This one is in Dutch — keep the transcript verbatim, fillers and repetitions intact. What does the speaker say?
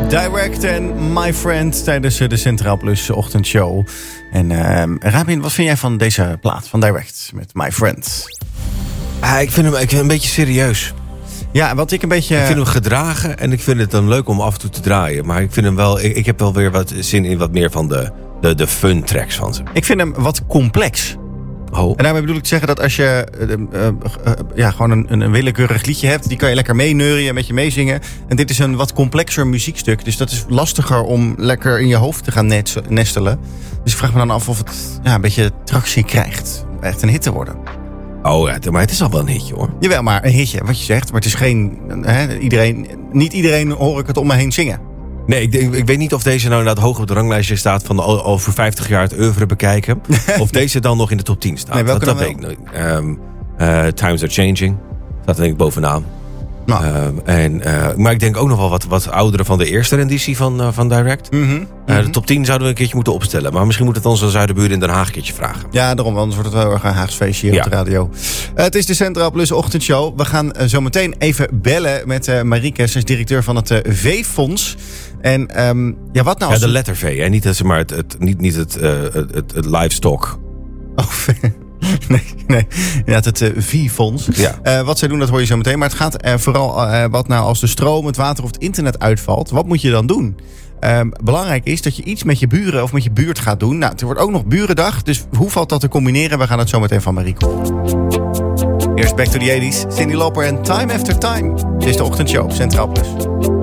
Direct en My Friend tijdens de Centraal Plus ochtendshow. En uh, Rabin, wat vind jij van deze plaat van Direct met My Friend? Ah, ik, vind hem, ik vind hem een beetje serieus. Ja, wat ik een beetje... Ik vind hem gedragen en ik vind het dan leuk om af en toe te draaien. Maar ik vind hem wel... Ik, ik heb wel weer wat zin in wat meer van de, de, de fun tracks van ze. Ik vind hem wat complex. Oh. En daarmee bedoel ik te zeggen dat als je uh, uh, uh, ja, gewoon een, een willekeurig liedje hebt, die kan je lekker meeneurien en met je meezingen. En dit is een wat complexer muziekstuk. Dus dat is lastiger om lekker in je hoofd te gaan net, nestelen. Dus ik vraag me dan af of het ja, een beetje tractie krijgt om echt een hit te worden. Oh ja, maar het is al wel een hitje hoor. Jawel, maar een hitje, wat je zegt. Maar het is geen... Hè, iedereen, niet iedereen hoor ik het om me heen zingen. Nee, ik, ik weet niet of deze nou inderdaad hoog op de ranglijstje staat van de over vijftig jaar het oeuvre bekijken. Of deze dan nog in de top tien staat. Nee, welke dat dan dat weet ik niet. Um, uh, Times Are Changing. Staat er denk ik bovenaan. Nou. Uh, en, uh, maar ik denk ook nog wel wat, wat oudere van de eerste renditie van, uh, van Direct. Mm-hmm. Mm-hmm. Uh, de top tien zouden we een keertje moeten opstellen. Maar misschien moet het onze zuidenburen in Den Haag een keertje vragen. Ja, daarom, anders wordt het wel erg een Haags feestje hier ja. op de radio. Uh, het is de Centraal Plus ochtendshow. We gaan uh, zo meteen even bellen met uh, Marieke. Ze is directeur van het uh, V-fonds. En um, ja, wat nou als... Ja, de letter V, hè? Niet, het, maar het, het, niet, niet het, uh, het, het, het livestock. Oh, nee, nee. Ja, het uh, V-fonds. Ja. Uh, wat zij doen, dat hoor je zo meteen. Maar het gaat uh, vooral uh, wat nou als de stroom, het water of het internet uitvalt. Wat moet je dan doen? Um, belangrijk is dat je iets met je buren of met je buurt gaat doen. Nou, het wordt ook nog burendag. Dus hoe valt dat te combineren? We gaan het zo meteen van Marieke. Eerst Back to the eighties. Cyndi Lauper en Time After Time. Dit is de ochtendshow op Centraal Plus.